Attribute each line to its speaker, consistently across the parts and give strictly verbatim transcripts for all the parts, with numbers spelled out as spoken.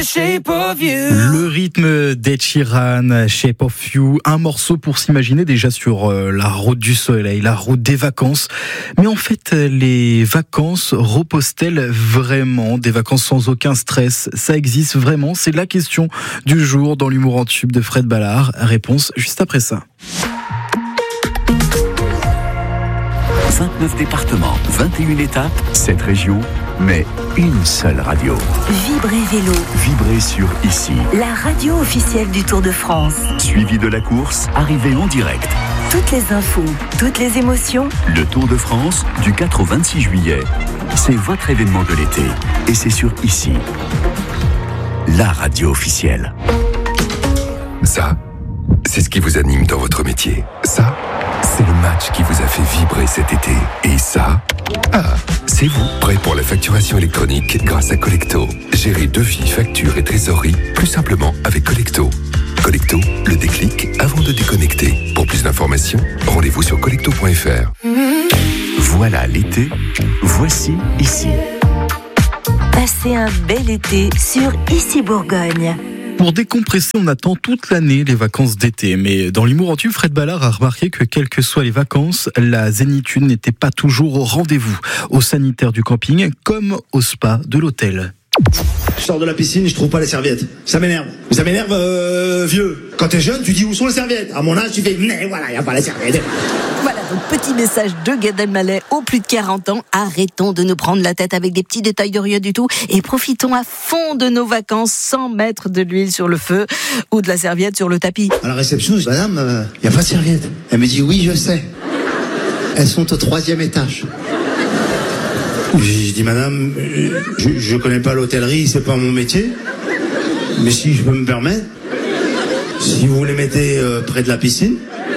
Speaker 1: Shape of You.
Speaker 2: Le rythme d'Ed Sheeran, Shape of You, un morceau pour s'imaginer déjà sur euh, la route du soleil, la route des vacances. Mais en fait, les vacances reposent-elles vraiment? Des vacances sans aucun stress, ça existe vraiment? C'est la question du jour dans l'humour en tube de Fred Ballard. Réponse juste après ça.
Speaker 3: vingt-neuf départements, vingt et une étapes, sept régions, mais une seule radio.
Speaker 4: Vibrez Vélo.
Speaker 3: Vibrez sur Ici.
Speaker 4: La radio officielle du Tour de France.
Speaker 3: Suivi de la course, arrivée en direct.
Speaker 4: Toutes les infos, toutes les émotions.
Speaker 3: Le Tour de France, du quatre au vingt-six juillet. C'est votre événement de l'été. Et c'est sur Ici. La radio officielle.
Speaker 5: Ça, c'est ce qui vous anime dans votre métier. Ça, c'est le match qui vous a fait vibrer cet été. Et ça, ah, c'est vous, prêt pour la facturation électronique grâce à Collecto. Gérez devis, factures et trésorerie plus simplement avec Collecto. Collecto, le déclic avant de déconnecter. Pour plus d'informations, rendez-vous sur collecto point f r.
Speaker 3: Voilà l'été, voici Ici.
Speaker 4: Passez un bel été sur Ici Bourgogne.
Speaker 2: Pour décompresser, on attend toute l'année les vacances d'été. Mais dans l'humour en tube, Fred Ballard a remarqué que quelles que soient les vacances, la zénitude n'était pas toujours au rendez-vous. Au sanitaire du camping, comme au spa de l'hôtel.
Speaker 6: Je sors de la piscine, je trouve pas les serviettes. Ça m'énerve. Ça m'énerve, euh, vieux. Quand t'es jeune, tu dis où sont les serviettes. À mon âge, tu fais, mais voilà, y a pas les serviettes.
Speaker 7: Voilà, donc petit message de Gad Elmaleh aux plus de quarante ans. Arrêtons de nous prendre la tête avec des petits détails de rien du tout et profitons à fond de nos vacances sans mettre de l'huile sur le feu ou de la serviette sur le tapis.
Speaker 6: À la réception, je dis, madame, euh, y a pas de serviettes. Elle me dit, oui, je sais. Elles sont au troisième étage. J'ai dit, madame, je, je connais pas l'hôtellerie, c'est pas mon métier. Mais si je peux me permettre, si vous les mettez euh, près de la piscine,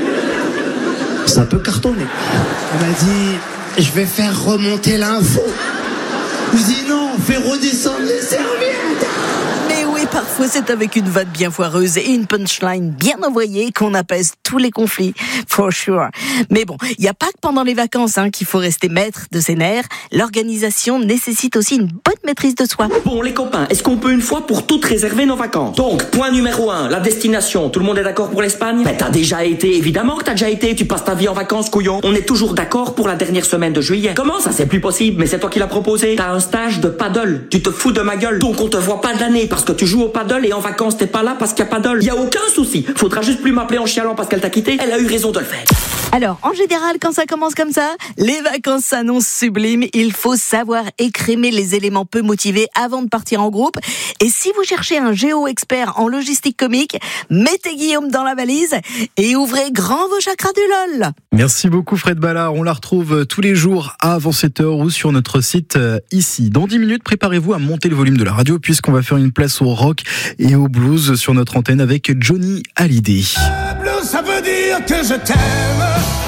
Speaker 6: ça peut cartonner. Elle m'a dit, je vais faire remonter l'info. Je dis non, fais redescendre les serviettes.
Speaker 7: Mais oui, parfois c'est avec une vanne bien foireuse et une punchline bien envoyée qu'on apaise tous les conflits, for sure. Mais bon, il n'y a pas que pendant les vacances hein, qu'il faut rester maître de ses nerfs. L'organisation nécessite aussi une bonne maîtrise de soi.
Speaker 8: Bon les copains, est-ce qu'on peut une fois pour toutes réserver nos vacances? Donc, point numéro un, la destination. Tout le monde est d'accord pour l'Espagne? Mais t'as déjà été, évidemment que t'as déjà été. Tu passes ta vie en vacances, couillon. On est toujours d'accord pour la dernière semaine de juillet. Comment ça, c'est plus possible? Mais c'est toi qui l'as proposé. T'as un stage de paddle. Tu te fous de ma gueule. Donc on te voit pas de l'année parce que tu joues au paddle et en vacances t'es pas là parce qu'il y a paddle. Y a aucun souci. Faudra juste plus m'appeler en chialant parce qu'elle t'a quitté. Elle a eu raison de le faire.
Speaker 7: Alors, en général, quand ça commence comme ça, les vacances s'annoncent sublimes. Il faut savoir écrémer les éléments peu motivés avant de partir en groupe. Et si vous cherchez un géo-expert en logistique comique, mettez Guillaume dans la valise et ouvrez grand vos chakras du LOL.
Speaker 2: Merci beaucoup Fred Ballard. On la retrouve tous les jours avant sept heures ou sur notre site euh, Ici. Dans dix minutes, préparez-vous à monter le volume de la radio puisqu'on va faire une place au rock et au blues sur notre antenne avec Johnny Hallyday.
Speaker 1: Le blues, ça veut dire que je t'aime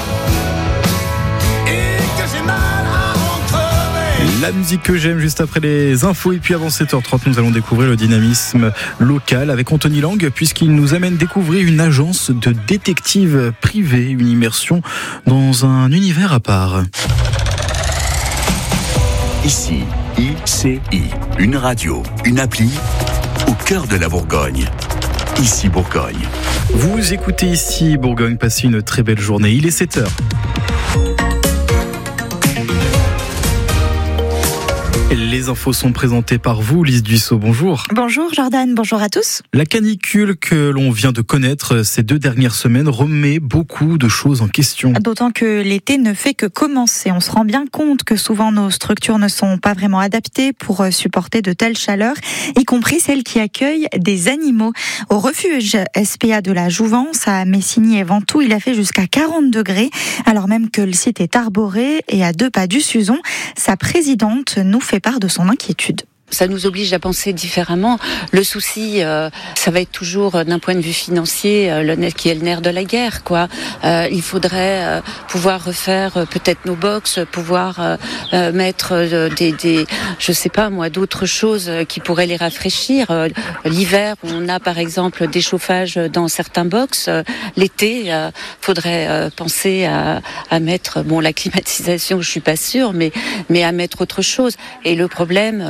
Speaker 1: et que j'ai mal à en crever.
Speaker 2: La musique que j'aime juste après les infos et puis avant sept heures trente, nous allons découvrir le dynamisme local avec Anthony Lang puisqu'il nous amène découvrir une agence de détectives privée, une immersion dans un univers à part.
Speaker 3: Ici, I C I, une radio, une appli au cœur de la Bourgogne. Ici Bourgogne.
Speaker 2: Vous écoutez Ici Bourgogne, passez une très belle journée. Il est sept heures. Les infos sont présentées par vous, Lise Dussault. Bonjour.
Speaker 9: Bonjour Jordan, bonjour à tous.
Speaker 2: La canicule que l'on vient de connaître ces deux dernières semaines remet beaucoup de choses en question.
Speaker 9: D'autant que l'été ne fait que commencer. On se rend bien compte que souvent nos structures ne sont pas vraiment adaptées pour supporter de telles chaleurs, y compris celles qui accueillent des animaux. Au refuge S P A de la Jouvence, à Messigny et Ventoux, il a fait jusqu'à quarante degrés, alors même que le site est arboré et à deux pas du Suzon. Sa présidente nous fait part de son inquiétude.
Speaker 10: Ça nous oblige à penser différemment. Le souci, euh, ça va être toujours euh, d'un point de vue financier, euh, le nerf qui est le nerf de la guerre, quoi. Euh, il faudrait euh, pouvoir refaire euh, peut-être nos box, pouvoir euh, euh, mettre euh, des, des, je sais pas moi, d'autres choses euh, qui pourraient les rafraîchir. Euh, l'hiver, on a par exemple des chauffages dans certains box. Euh, l'été, euh, faudrait euh, penser à, à mettre, bon, la climatisation, je suis pas sûre, mais mais à mettre autre chose. Et le problème, dans tous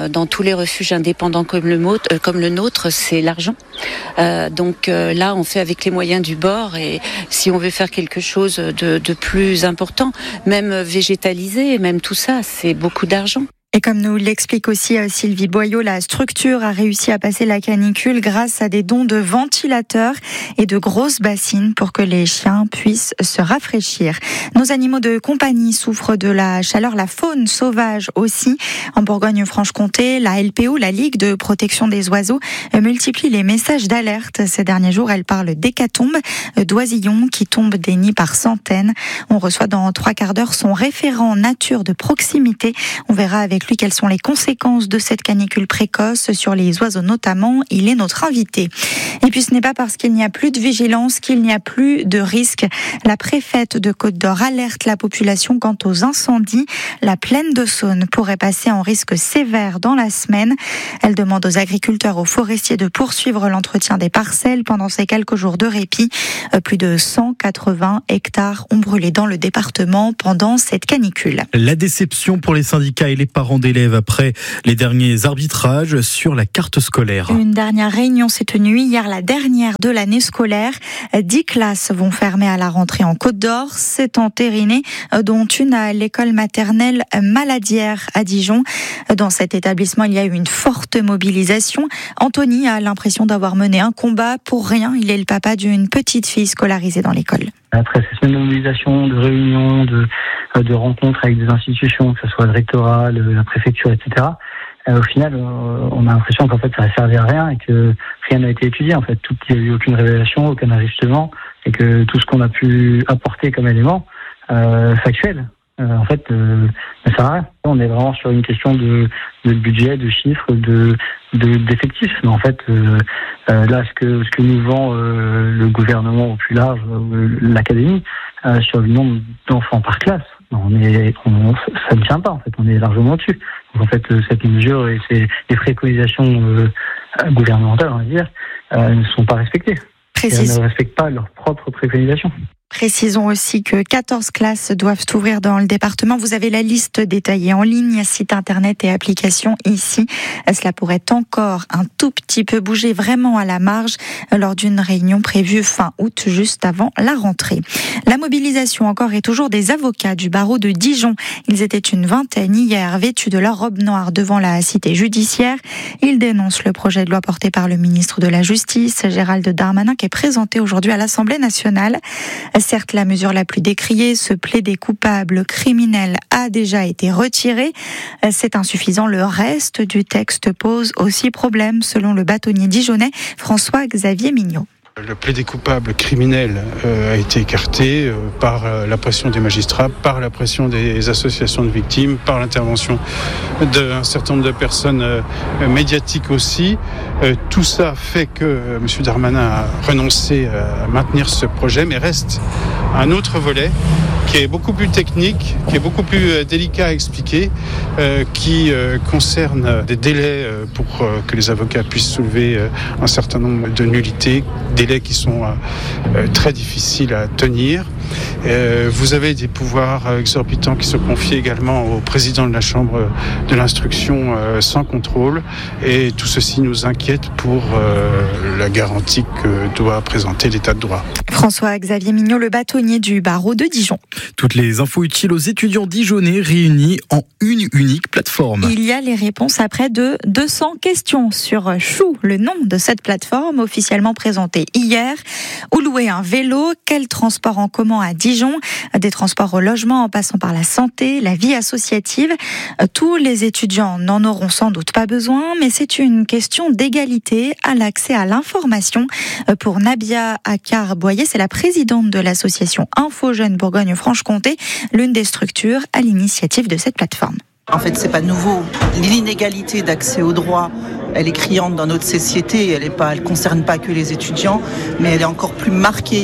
Speaker 10: les refuges indépendants comme le, mo- euh, comme le nôtre, c'est l'argent. Euh, donc euh, là, on fait avec les moyens du bord, et si on veut faire quelque chose de, de plus important, même végétaliser, même tout ça, c'est beaucoup d'argent.
Speaker 9: Et comme nous l'explique aussi Sylvie Boyot, la structure a réussi à passer la canicule grâce à des dons de ventilateurs et de grosses bassines pour que les chiens puissent se rafraîchir. Nos animaux de compagnie souffrent de la chaleur, la faune sauvage aussi. En Bourgogne-Franche-Comté, la L P O, la Ligue de protection des oiseaux, multiplie les messages d'alerte. Ces derniers jours, elle parle d'hécatombes, d'oisillons qui tombent des nids par centaines. On reçoit dans trois quarts d'heure son référent nature de proximité. On verra avec lui quelles sont les conséquences de cette canicule précoce sur les oiseaux notamment. Il est notre invité. Et puis ce n'est pas parce qu'il n'y a plus de vigilance qu'il n'y a plus de risque. La préfète de Côte-d'Or alerte la population quant aux incendies. La plaine de Saône pourrait passer en risque sévère dans la semaine. Elle demande aux agriculteurs, aux forestiers de poursuivre l'entretien des parcelles pendant ces quelques jours de répit. Plus de cent quatre-vingts hectares ont brûlé dans le département pendant cette canicule.
Speaker 2: La déception pour les syndicats et les parents d'élèves après les derniers arbitrages sur la carte scolaire.
Speaker 9: Une dernière réunion s'est tenue hier, la dernière de l'année scolaire. Dix classes vont fermer à la rentrée en Côte-d'Or. C'est entériné, dont une à l'école maternelle Maladière à Dijon. Dans cet établissement, il y a eu une forte mobilisation. Anthony a l'impression d'avoir mené un combat pour rien. Il est le papa d'une petite fille scolarisée dans l'école.
Speaker 11: Après ces semaines de mobilisation, de réunions, de, de rencontres avec des institutions, que ce soit le rectorat, le, la préfecture, et cetera, euh, au final, euh, on a l'impression qu'en fait, ça n'a servi à rien et que rien n'a été étudié. En fait, tout, il n'y a eu aucune révélation, aucun ajustement, et que tout ce qu'on a pu apporter comme élément euh, factuel, euh, en fait, euh, ne sert à rien. On est vraiment sur une question de, de budget, de chiffres, de, de d'effectifs. Mais en fait, euh, euh, là, ce que ce que nous vend euh, le gouvernement au plus large, euh, l'académie, euh, sur le nombre d'enfants par classe, on est, on, ça ne tient pas. En fait, on est largement au-dessus. Donc en fait, cette mesure et ces les préconisations euh, gouvernementales, on va dire, euh, ne sont pas respectées.
Speaker 9: Précise.
Speaker 11: Elles ne respectent pas leurs propres préconisations.
Speaker 9: Précisons aussi que quatorze classes doivent ouvrir dans le département. Vous avez la liste détaillée en ligne, site internet et application ici. Cela pourrait encore un tout petit peu bouger vraiment à la marge lors d'une réunion prévue fin août, juste avant la rentrée. La mobilisation encore et toujours des avocats du barreau de Dijon. Ils étaient une vingtaine hier, vêtus de leur robe noire devant la cité judiciaire. Ils dénoncent le projet de loi porté par le ministre de la Justice, Gérald Darmanin, qui est présenté aujourd'hui à l'Assemblée nationale. Certes, la mesure la plus décriée, ce plaider coupable criminel, a déjà été retirée. C'est insuffisant. Le reste du texte pose aussi problème, selon le bâtonnier dijonnais François-Xavier Mignot.
Speaker 12: Le plaider coupable criminel euh, a été écarté euh, par euh, la pression des magistrats, par la pression des associations de victimes, par l'intervention d'un certain nombre de personnes euh, médiatiques aussi. Euh, tout ça fait que euh, M. Darmanin a renoncé à maintenir ce projet, mais reste un autre volet qui est beaucoup plus technique, qui est beaucoup plus euh, délicat à expliquer, euh, qui euh, concerne des délais euh, pour euh, que les avocats puissent soulever euh, un certain nombre de nullités, délais qui sont euh, très difficiles à tenir. Euh, vous avez des pouvoirs exorbitants qui sont confiés également au président de la Chambre de l'instruction euh, sans contrôle, et tout ceci nous inquiète pour euh, la garantie que doit présenter l'état de droit.
Speaker 9: François-Xavier Mignot, le bâtonnier du barreau de Dijon.
Speaker 2: Toutes les infos utiles aux étudiants dijonnais réunis en une unique plateforme.
Speaker 9: Il y a les réponses à près de deux cents questions sur Chou, le nom de cette plateforme officiellement présentée hier. Où louer un vélo? Quel transport en commun à Dijon? Des transports au logement en passant par la santé, la vie associative. Tous les étudiants n'en auront sans doute pas besoin, mais c'est une question d'égalité à l'accès à l'information. Pour Nabia Akar-Boyer, c'est la présidente de l'association Info Jeunes Bourgogne-Franche-Comté, l'une des structures à l'initiative de cette plateforme.
Speaker 13: En fait, c'est pas nouveau. L'inégalité d'accès aux droits, elle est criante dans notre société. Elle est pas, elle concerne pas que les étudiants, mais elle est encore plus marquée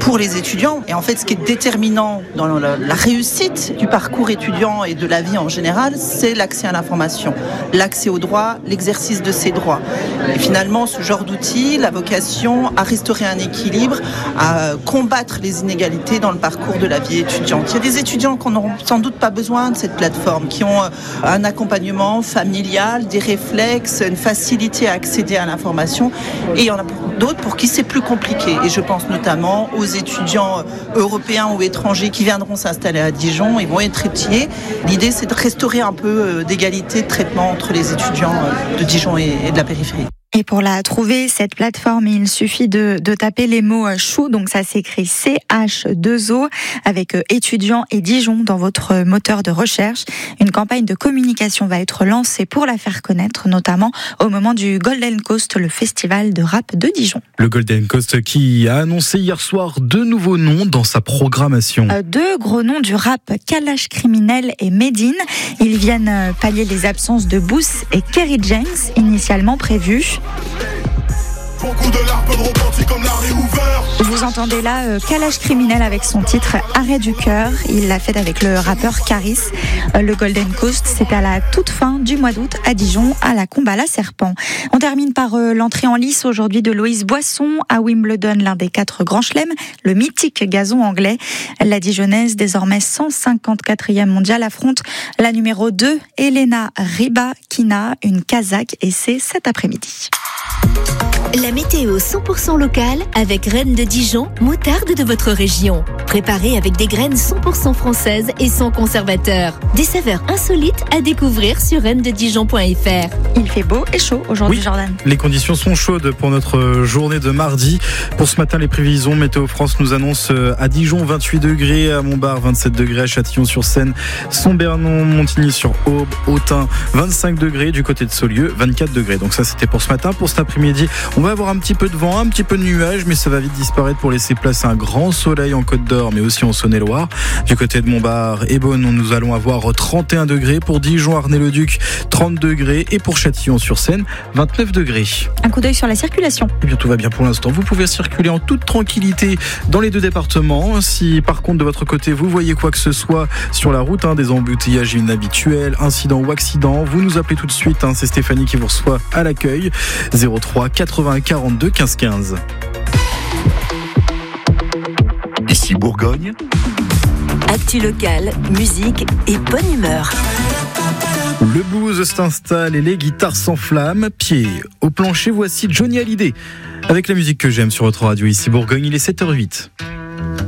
Speaker 13: pour les étudiants. Et en fait, ce qui est déterminant dans la, la réussite du parcours étudiant et de la vie en général, c'est l'accès à l'information, l'accès au droit, l'exercice de ses droits. Et finalement, ce genre d'outil, la vocation à restaurer un équilibre, à combattre les inégalités dans le parcours de la vie étudiante. Il y a des étudiants qui n'auront sans doute pas besoin de cette plateforme, qui ont un accompagnement familial, des réflexes, une facilité à accéder à l'information. Et il y en a d'autres pour qui c'est plus compliqué. Et je pense notamment aux étudiants européens ou étrangers qui viendront s'installer à Dijon. Ils vont être épiés. L'idée, c'est de restaurer un peu d'égalité de traitement entre les étudiants de Dijon et de la périphérie.
Speaker 9: Et pour la trouver, cette plateforme, il suffit de, de taper les mots chou, donc ça s'écrit C H deux O, avec étudiants et Dijon dans votre moteur de recherche. Une campagne de communication va être lancée pour la faire connaître, notamment au moment du Golden Coast, le festival de rap de Dijon.
Speaker 2: Le Golden Coast qui a annoncé hier soir deux nouveaux noms dans sa programmation.
Speaker 9: Euh, deux gros noms du rap, Kalash Criminel et Medine. Ils viennent pallier les absences de Booth et Kerry James, initialement prévues.
Speaker 1: Beaucoup de larmes de repentis comme l'arrêt ouvert.
Speaker 9: Vous entendez là euh, Kalash Criminel avec son titre Arrêt du cœur. Il l'a fait avec le rappeur Caris. Euh, le Golden Coast, c'était à la toute fin du mois d'août à Dijon, à la Combat-la-Serpent. On termine par euh, l'entrée en lice aujourd'hui de Loïs Boisson à Wimbledon, l'un des quatre grands chelems, le mythique gazon anglais. La Dijonnaise, désormais cent cinquante-quatrième mondiale, affronte la numéro deux, Elena Rybakina, une Kazakh, et c'est cet après-midi.
Speaker 4: La météo cent pour cent locale avec Rennes de Dijon, moutarde de votre région. Préparée avec des graines cent pour cent françaises et sans conservateur. Des saveurs insolites à découvrir sur rennes de dijon point f r.
Speaker 9: Il fait beau et chaud aujourd'hui,
Speaker 2: oui,
Speaker 9: Jordan.
Speaker 2: Les conditions sont chaudes pour notre journée de mardi. Pour ce matin, les prévisions Météo France nous annoncent à Dijon vingt-huit degrés, à Montbard vingt-sept degrés, à Châtillon-sur-Seine, Saint-Bernon, Montigny-sur-Aube, Autun vingt-cinq degrés, du côté de Saulieu vingt-quatre degrés. Donc ça, c'était pour ce matin. Pour cet après-midi, on va avoir un petit peu de vent, un petit peu de nuages, mais ça va vite disparaître pour laisser place à un grand soleil en Côte d'Or, mais aussi en Saône-et-Loire. Du côté de Montbard et Beaune, nous allons avoir trente et un degrés. Pour Dijon, Arnay-le-Duc, trente degrés. Et pour Châtillon-sur-Seine, vingt-neuf degrés.
Speaker 9: Un coup d'œil sur la circulation.
Speaker 2: Eh bien, tout va bien pour l'instant. Vous pouvez circuler en toute tranquillité dans les deux départements. Si par contre, de votre côté, vous voyez quoi que ce soit sur la route, hein, des embouteillages inhabituels, incidents ou accidents, vous nous appelez tout de suite. Hein, c'est Stéphanie qui vous reçoit à l'accueil. zéro trois quatre-vingts quarante-deux quinze quinze.
Speaker 3: Ici Bourgogne.
Speaker 4: Actu locale, musique et bonne humeur.
Speaker 2: Le blues s'installe et les guitares s'enflamment. Pied au plancher, voici Johnny Hallyday avec la musique que j'aime sur votre radio. Ici Bourgogne, il est sept heures zéro huit.